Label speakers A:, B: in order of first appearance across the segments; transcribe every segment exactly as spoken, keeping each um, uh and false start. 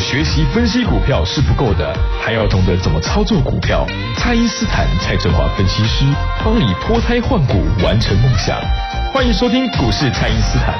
A: 学习分析股票是不够的，还要懂得怎么操作股票。蔡因斯坦蔡振华分析师帮你脱胎换骨，完成梦想。欢迎收听股市蔡因斯坦。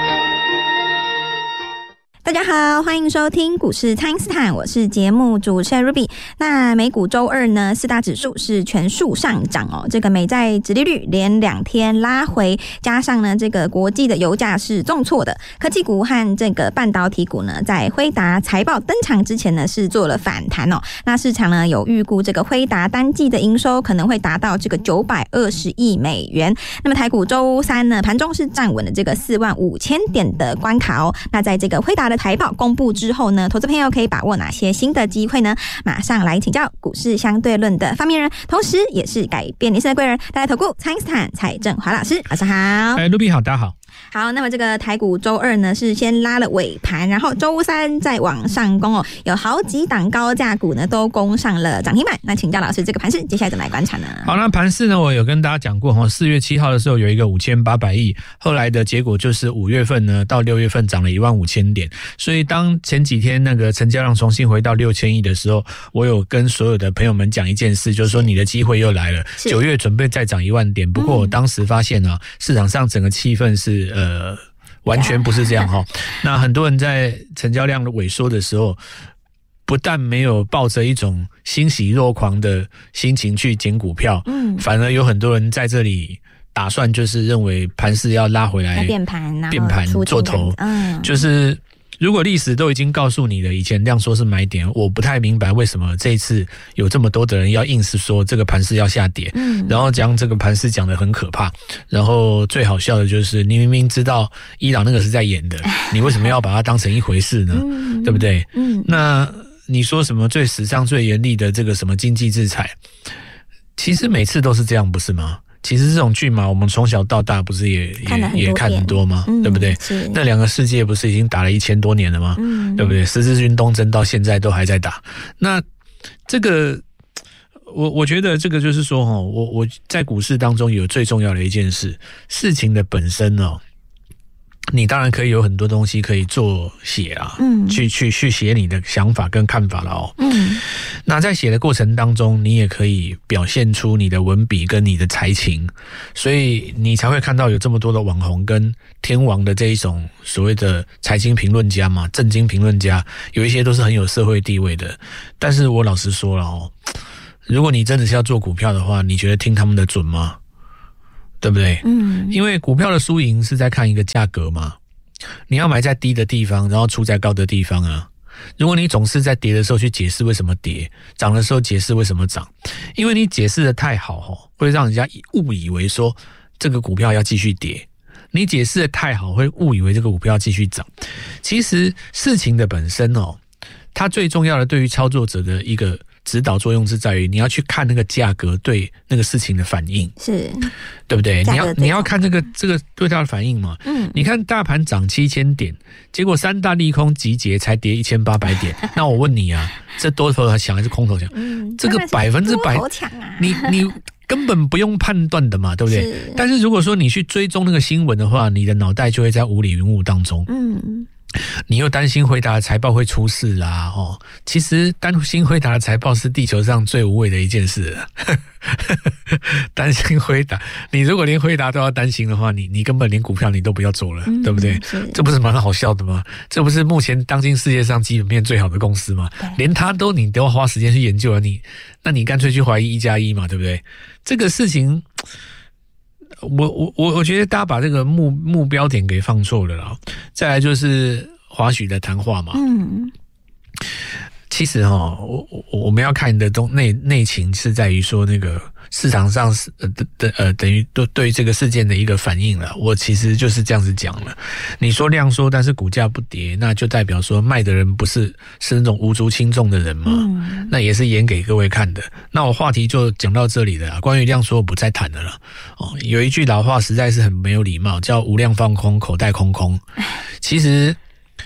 B: 大家好，欢迎收听股市蔡因斯坦，我是节目主持人 Ruby。那美股周二呢，四大指数是全数上涨哦。这个美债殖利率连两天拉回，加上呢这个国际的油价是重挫的，科技股和这个半导体股呢，在辉达财报登场之前呢，是做了反弹哦。那市场呢有预估这个辉达单季的营收可能会达到这个九百二十亿美元。那么台股周三呢，盘中是站稳了这个四万五千点的关卡哦。那在这个辉达的财报公布之后呢，投资朋友可以把握哪些新的机会呢？马上来请教股市相对论的发明人，同时也是改变人生的贵人，带来投顾蔡因斯坦蔡振华老师，晚上好。
C: 哎，卢比好，大家好。
B: 好，那么这个台股周二呢是先拉了尾盘，然后周三再往上攻哦，有好几档高价股呢都攻上了涨停板。那请教老师，这个盘势接下来怎么来观察呢？
C: 好，那盘势呢，我有跟大家讲过，四月七号的时候有一个五千八百亿，后来的结果就是五月份呢到六月份涨了一万五千点，所以当前几天那个成交量重新回到六千亿的时候，我有跟所有的朋友们讲一件事，就是说你的机会又来了，九月准备再涨一万点。不过我当时发现啊，市场上整个气氛是呃。完全不是这样哈，那很多人在成交量的萎缩的时候，不但没有抱着一种欣喜若狂的心情去捡股票，嗯，反而有很多人在这里打算就是认为盘势要拉回来，
B: 变盘，
C: 变盘做头，嗯，就是。如果历史都已经告诉你了，以前量缩是买点，我不太明白为什么这一次有这么多的人要硬是说这个盘势要下跌，嗯，然后将这个盘势讲得很可怕，然后最好笑的就是你明明知道伊朗那个是在演的，你为什么要把它当成一回事呢？嗯、对不对？嗯，那你说什么最史上最严厉的这个什么经济制裁，其实每次都是这样，不是吗？其实这种剧嘛，我们从小到大不是也也也看很多吗？嗯、对不对？那两个世界不是已经打了一千多年了吗？嗯、对不对？十字军东征到现在都还在打。那这个，我我觉得这个就是说，哈，我我在股市当中有最重要的一件事，事情的本身哦。你当然可以有很多东西可以做写啊，嗯，去去去写你的想法跟看法了哦，嗯，那在写的过程当中，你也可以表现出你的文笔跟你的才情，所以你才会看到有这么多的网红跟天王的这一种所谓的财经评论家嘛，政经评论家，有一些都是很有社会地位的。但是我老实说了哦，如果你真的是要做股票的话，你觉得听他们的准吗？对不对？嗯，因为股票的输赢是在看一个价格嘛，你要买在低的地方，然后出在高的地方啊。如果你总是在跌的时候去解释为什么跌，涨的时候解释为什么涨，因为你解释的太好，会让人家误以为说这个股票要继续跌。你解释的太好，会误以为这个股票要继续涨。其实事情的本身哦，它最重要的对于操作者的一个指导作用是在于你要去看那个价格对那个事情的反应，是，对不对？你要你要看这个这个对它的反应嘛。嗯，你看大盘涨七千点，结果三大利空集结才跌一千八百点，那我问你啊，这多头强还是空头强？嗯，这个百分之百，你你根本不用判断的嘛，对不对？是。但是如果说你去追踪那个新闻的话，你的脑袋就会在雾里云雾当中。嗯。你又担心辉达的财报会出事啦，哦，其实担心辉达的财报是地球上最无谓的一件事了。担心辉达，你如果连辉达都要担心的话，你你根本连股票你都不要做了，嗯、对不对？这不是蛮好笑的吗？这不是目前当今世界上基本面最好的公司吗？连它都你都要花时间去研究了，你那你干脆去怀疑一加一嘛，对不对？这个事情。我我我我觉得大家把这个目目标点给放错了啦。再来就是华许的谈话嘛，嗯，其实哈，我我我们要看的东内内情是在于说那个市场上是呃的呃等于对对这个事件的一个反应了。我其实就是这样子讲了。你说量缩，但是股价不跌，那就代表说卖的人不是是那种无足轻重的人嘛，嗯、那也是演给各位看的。那我话题就讲到这里了啦，关于量缩我不再谈了啦。哦，有一句老话实在是很没有礼貌，叫无量放空，口袋空空。其实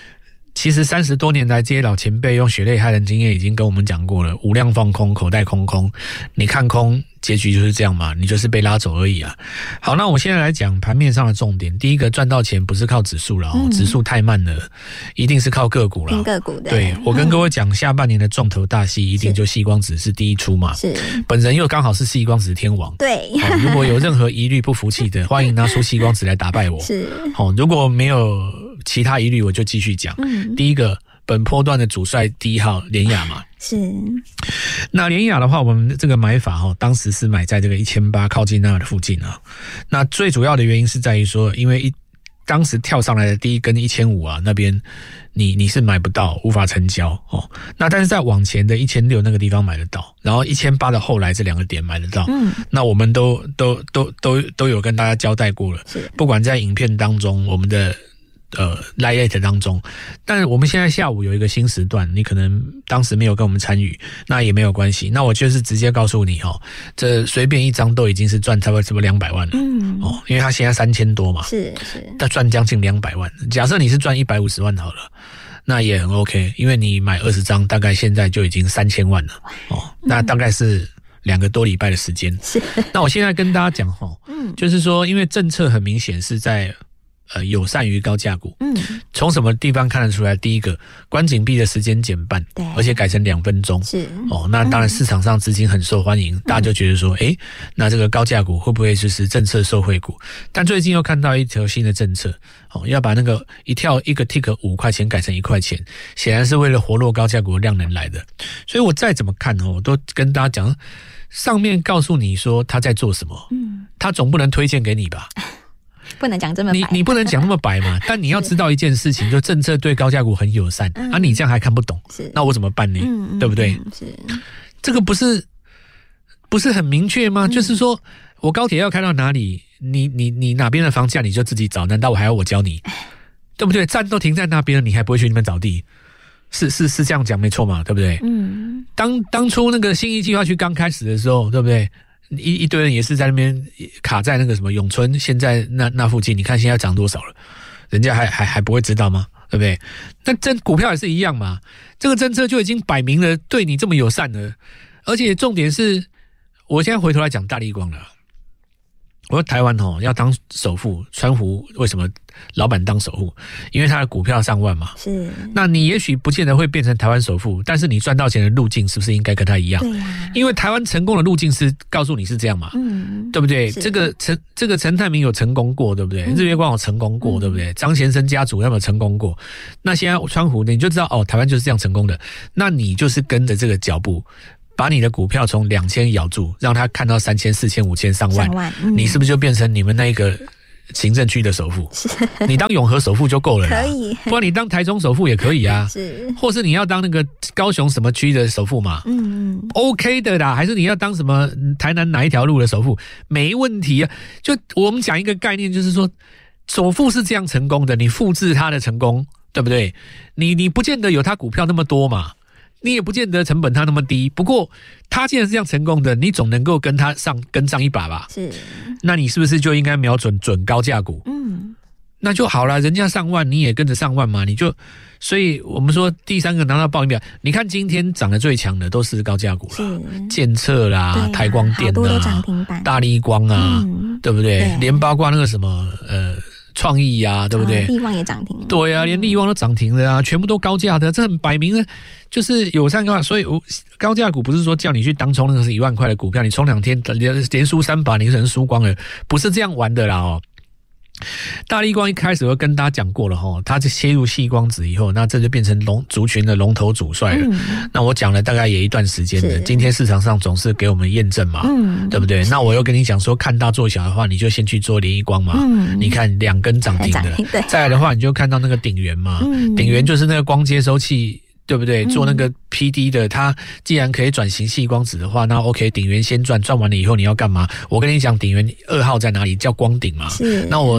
C: 其实三十多年来，这些老前辈用血泪害人经验已经跟我们讲过了，无量放空，口袋空空，你看空，结局就是这样嘛，你就是被拉走而已啊。好，那我现在来讲盘面上的重点。第一个，赚到钱不是靠指数了、嗯、指数太慢了，一定是靠个股了。
B: 个股的，
C: 对，我跟各位讲、嗯，下半年的重头大戏一定就矽光子是第一出嘛。是，本人又刚好是矽光子天王。对、哦，如果有任何疑虑不服气的，欢迎拿出矽光子来打败我。是，好、哦，如果没有其他疑虑，我就继续讲、嗯。第一个。本波段的主帅第一号联亚嘛，是。那联亚的话，我们这个买法哈，当时是买在这个一千八靠近那的附近啊。那最主要的原因是在于说，因为一当时跳上来的第一根一千五啊，那边你你是买不到，无法成交哦。那但是在往前的一千六那个地方买得到，然后一千八的后来这两个点买得到。嗯，那我们都都都都都有跟大家交代过了，是。不管在影片当中，我们的。呃 Lite 当中，但是我们现在下午有一个新时段，你可能当时没有跟我们参与，那也没有关系。那我就是直接告诉你哦，这随便一张都已经是赚差不多差不多两百万了，嗯，哦，因为它现在三千多嘛，是是，但赚将近两百万。假设你是赚一百五十万好了，那也很 OK， 因为你买二十张，大概现在就已经三千万了，哦，那大概是两个多礼拜的时间。是，那我现在跟大家讲哈，嗯，就是说，因为政策很明显是在。呃，友善于高价股。嗯，从什么地方看得出来？第一个，关紧闭的时间减半，对，而且改成两分钟。是哦，那当然市场上资金很受欢迎，嗯、大家就觉得说，诶，那这个高价股会不会就是政策受惠股？但最近又看到一条新的政策，哦，要把那个一跳一个 tick 五块钱改成一块钱，显然是为了活络高价股的量能来的。所以我再怎么看哦，我都跟大家讲，上面告诉你说他在做什么，嗯，他总不能推荐给你吧？
B: 不能讲这么白，
C: 你你不能讲那么白嘛？但你要知道一件事情，就政策对高价股很友善、嗯、啊，你这样还看不懂，是那我怎么办呢？嗯、对不对？是这个不是不是很明确吗？嗯、就是说我高铁要开到哪里，你你你哪边的房价你就自己找，难道我还要我教你？对不对？站都停在那边了，你还不会去那边找地？是是是这样讲没错嘛？对不对？嗯，当当初那个信义计划区刚开始的时候，对不对？一一堆人也是在那边卡在那个什么永春，现在那那附近，你看现在涨多少了？人家还还还不会知道吗？对不对？那这股票也是一样嘛，这个政策就已经摆明了对你这么友善了，而且重点是，我现在回头来讲大立光了。我说台湾哦要当首富，川湖为什么老板当首富？因为他的股票上万嘛。是。那你也许不见得会变成台湾首富，但是你赚到钱的路径是不是应该跟他一样？对啊。因为台湾成功的路径是告诉你是这样嘛，嗯，对不对？这个陈这个陈泰明有成功过，对不对？嗯、日月光有成功过，对不对？张先生家族有没有成功过？那现在川湖你就知道哦，台湾就是这样成功的。那你就是跟着这个脚步。把你的股票从两千咬住，让他看到三千、四千、五千、上万，上万嗯、你是不是就变成你们那个行政区的首富？你当永和首富就够了啦，可以，不然你当台中首富也可以啊，是，或是你要当那个高雄什么区的首富嘛，嗯嗯 ，OK 的啦，还是你要当什么台南哪一条路的首富，没问题啊。就我们讲一个概念，就是说首富是这样成功的，你复制他的成功，对不对？你你不见得有他股票那么多嘛。你也不见得成本他那么低，不过他既然是这样成功的，你总能够跟他上跟上一把吧？是，那你是不是就应该瞄准准高价股？嗯，那就好了，人家上万，你也跟着上万嘛，你就，所以我们说第三个拿到报表，你看今天涨得最强的都是高价股啦，建策啦、啊、台光电啊、大立光啊、嗯，对不对？连包括那个什么呃。创意啊，对不对？
B: 力旺也涨停了。
C: 对啊，连力旺都涨停了啊，全部都高价的，这很摆明了就是友善高。所以高价股不是说叫你去当冲那个是一万块的股票，你冲两天连连输三把，你可能输光了，不是这样玩的啦哦。大立光一开始我跟大家讲过了齁，它切入矽光子以后，那这就变成龙族群的龙头主帅了、嗯、那我讲了大概也一段时间了，今天市场上总是给我们验证嘛、嗯、对不对？那我又跟你讲说看大做小的话，你就先去做联一光嘛、嗯、你看两根涨停的，再来的话你就看到那个鼎元嘛，嗯、鼎元就是那个光接收器，对不对？做那个 P D 的，它既然可以转型矽光子的话，那 OK， 鼎元先赚，赚完了以后你要干嘛？我跟你讲，鼎元二号在哪里？叫光鼎嘛。是。那我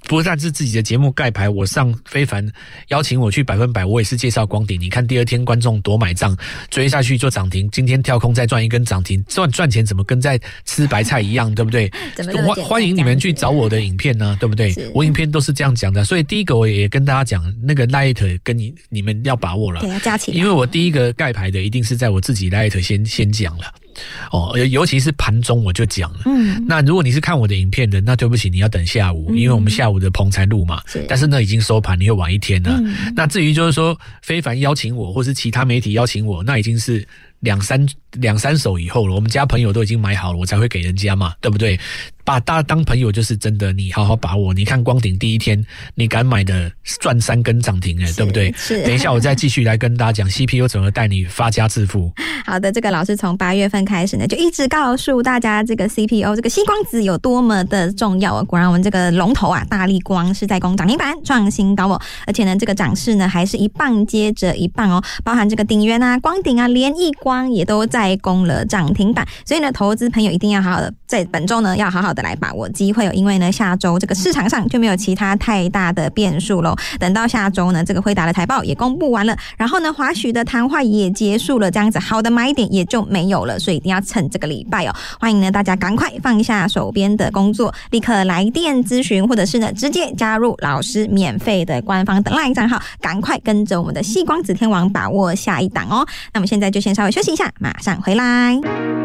C: 不但是自己的节目盖牌，我上非凡邀请我去百分百，我也是介绍光鼎。你看第二天观众多买账，追下去就涨停，今天跳空再赚一根涨停，赚赚钱怎么跟在吃白菜一样，对不对？欢欢迎你们去找我的影片呢、啊，对不对？我影片都是这样讲的，所以第一个我也跟大家讲，那个 Light 跟你你们要把握了，
B: 对，要加起来，
C: 因为我第一个盖牌的一定是在我自己 Light 先先讲了。哦，尤其是盘中我就讲了。嗯，那如果你是看我的影片的，那对不起，你要等下午，嗯、因为我们下午的棚才录嘛。是，但是呢已经收盘，你会晚一天了。嗯、那至于就是说，非凡邀请我，或是其他媒体邀请我，那已经是两三两三手以后了。我们家朋友都已经买好了，我才会给人家嘛，对不对？把大家当朋友就是真的，你好好把握。你看光鼎第一天，你敢买的赚三根涨停哎，对不对？是。等一下我再继续来跟大家讲 C P U 怎么带你发家致富。
B: 好的，这个老师从八月份开始呢，就一直告诉大家这个 C P U 这个硒光子有多么的重要。果然我们这个龙头啊，大立光是在攻涨停板创新高哦，而且呢这个涨势呢还是一棒接着一棒哦，包含这个鼎元啊、光鼎啊、联益光也都在攻了涨停板。所以呢，投资朋友一定要好好的在本周呢要好好的来把握机会哦，因为呢下周这个市场上就没有其他太大的变数咯。等到下周呢，这个辉达的财报也公布完了，然后呢华许的谈话也结束了，这样子好的买点也就没有了，所以一定要趁这个礼拜哦。欢迎呢大家赶快放下手边的工作，立刻来电咨询，或者是呢直接加入老师免费的官方的 LINE 账号，赶快跟着我们的矽光子天王把握下一档哦。那么现在就先稍微休息一下，马上回来。